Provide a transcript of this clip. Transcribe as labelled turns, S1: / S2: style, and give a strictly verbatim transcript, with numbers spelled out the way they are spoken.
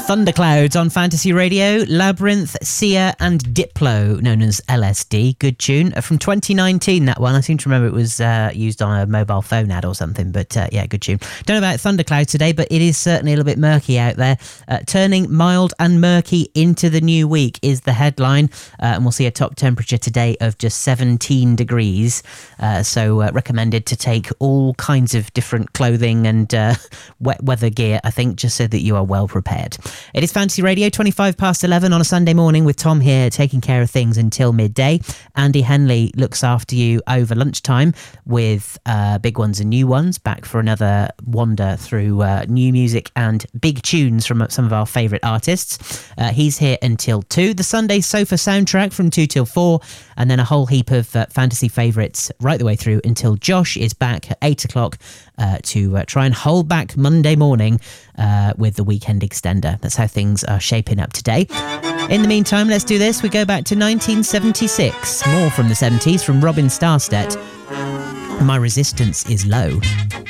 S1: Thunderclouds on Fantasy Radio, Labyrinth, Sia and Diplo, known as L S D. Good tune. From twenty nineteen, that one. I seem to remember it was uh, used on a mobile phone ad or something, but uh, yeah, good tune. Don't know about Thunderclouds today, but it is certainly a little bit murky out there. Uh, turning mild and murky into the new week is the headline, uh, and we'll see a top temperature today of just seventeen degrees. Uh, so uh, recommended to take all kinds of different clothing and uh, wet weather gear, I think, just so that you are well prepared. It is Fantasy Radio, twenty-five past eleven on a Sunday morning with Tom here taking care of things until midday. Andy Henley looks after you over lunchtime with uh, big ones and new ones, back for another wander through uh, new music and big tunes from some of our favourite artists. Uh, he's here until two. The Sunday Sofa soundtrack from two till four, and then a whole heap of uh, fantasy favourites right the way through until Josh is back at eight o'clock uh, to uh, try and hold back Monday morning uh, with the weekend extender. That's how things are shaping up today. In the meantime, let's do this. We go back to nineteen seventy-six. More from the seventies from Robin Starstedt. My Resistance Is Low.